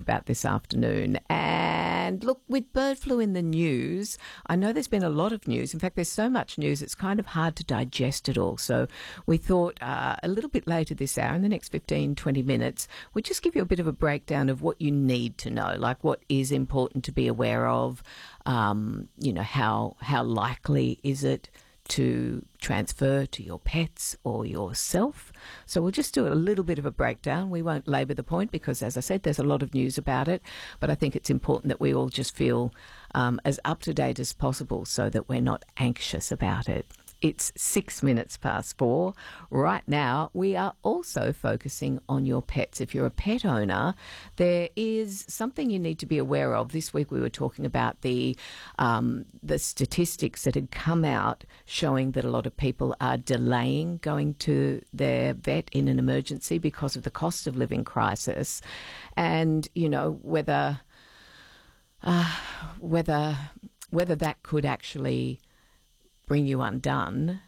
about this afternoon. And look, with bird flu in the news, I know there's been a lot of news. In fact, there's so much news, it's kind of hard to digest it all. So we thought a little bit later this hour, in the next 15, 20 minutes, we'd just give you a bit of a breakdown of what you need to know, like what is important to be aware of, how likely is it to transfer to your pets or yourself. So we'll just do a little bit of a breakdown. We won't labour the point because, as I said, there's a lot of news about it, but I think it's important that we all just feel as up-to-date as possible so that we're not anxious about it. It's 6 minutes past 4. Right now, we are also focusing on your pets. If you're a pet owner, there is something you need to be aware of. This week we were talking about the statistics that had come out showing that a lot of people are delaying going to their vet in an emergency because of the cost of living crisis. And, you know, whether that could actually bring you undone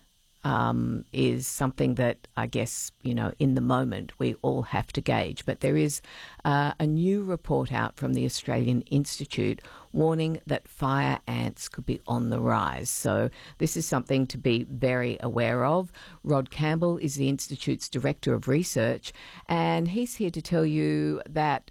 is something that I guess, you know, in the moment we all have to gauge. But there is a new report out from the Australian Institute warning that fire ants could be on the rise. So this is something to be very aware of. Rod Campbell is the Institute's Director of Research, and he's here to tell you that,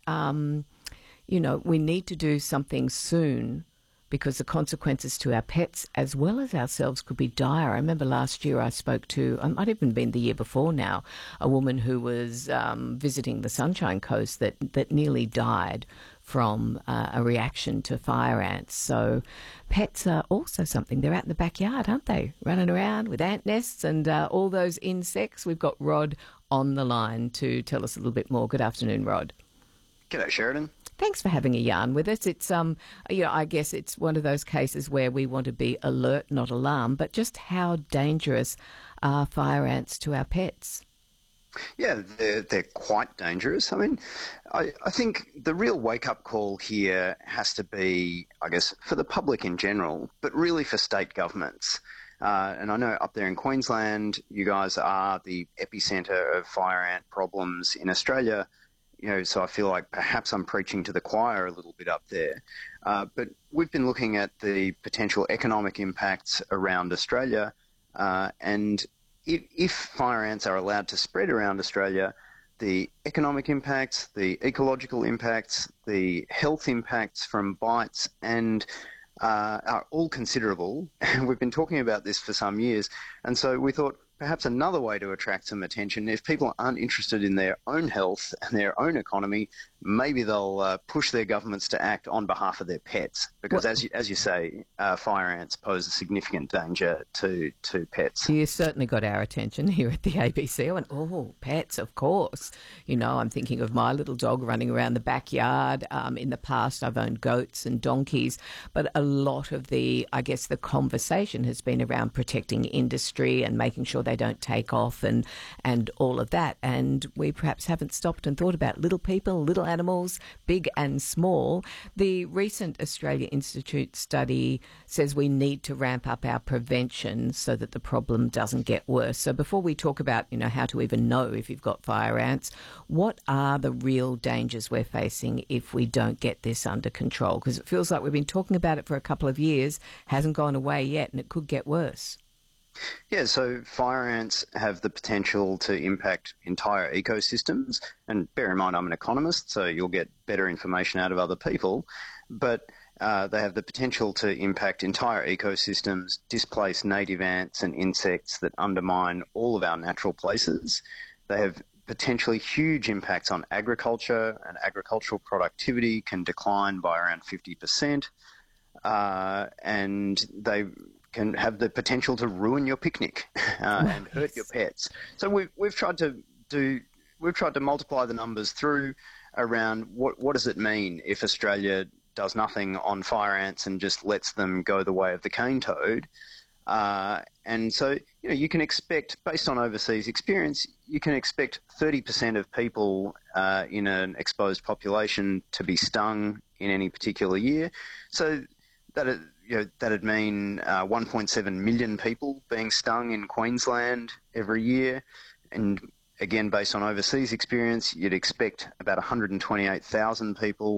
we need to do something soon because the consequences to our pets as well as ourselves could be dire. I remember last year I spoke to, it might have even been the year before now, a woman who was visiting the Sunshine Coast that nearly died from a reaction to fire ants. So pets are also something. They're out in the backyard, aren't they? Running around with ant nests and all those insects. We've got Rod on the line to tell us a little bit more. Good afternoon, Rod. G'day, Sheridan. Thanks for having a yarn with us. It's, I guess it's one of those cases where we want to be alert, not alarmed, but just how dangerous are fire ants to our pets? Yeah, they're quite dangerous. I mean, I think the real wake-up call here has to be, I guess, for the public in general, but really for state governments. And I know up there in Queensland, you guys are the epicentre of fire ant problems in Australia. You know, so I feel like perhaps I'm preaching to the choir a little bit up there. But we've been looking at the potential economic impacts around Australia. And if fire ants are allowed to spread around Australia, the economic impacts, the ecological impacts, the health impacts from bites and are all considerable. And we've been talking about this for some years. And so we thought, perhaps another way to attract some attention, if people aren't interested in their own health and their own economy, maybe they'll push their governments to act on behalf of their pets. Because as you say, fire ants pose a significant danger to pets. You certainly got our attention here at the ABC. I went, oh, pets, of course. You know, I'm thinking of my little dog running around the backyard. In the past, I've owned goats and donkeys. But a lot of the conversation has been around protecting industry and making sure they don't take off and all of that. And we perhaps haven't stopped and thought about little people, little animals, big and small. The recent Australia Institute study says we need to ramp up our prevention so that the problem doesn't get worse. So before we talk about, how to even know if you've got fire ants, what are the real dangers we're facing if we don't get this under control? Because it feels like we've been talking about it for a couple of years, hasn't gone away yet, and it could get worse. Yeah, so fire ants have the potential to impact entire ecosystems. And bear in mind, I'm an economist, so you'll get better information out of other people. But they have the potential to impact entire ecosystems, displace native ants and insects that undermine all of our natural places. They have potentially huge impacts on agriculture, and agricultural productivity can decline by around 50%. And they can have the potential to ruin your picnic and hurt your pets. So we've tried to multiply the numbers through around what does it mean if Australia does nothing on fire ants and just lets them go the way of the cane toad. And so, you can expect, based on overseas experience, you can expect 30% of people in an exposed population to be stung in any particular year. So that'd mean 1.7 million people being stung in Queensland every year. And again, based on overseas experience, you'd expect about 128,000 people